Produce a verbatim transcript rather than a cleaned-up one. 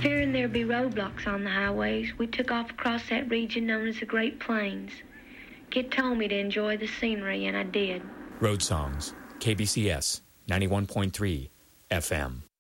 Fearing there'd be roadblocks on the highways, we took off across that region known as the Great Plains. Kit told me to enjoy the scenery, and I did. Road Songs, K B C S, ninety-one point three F M.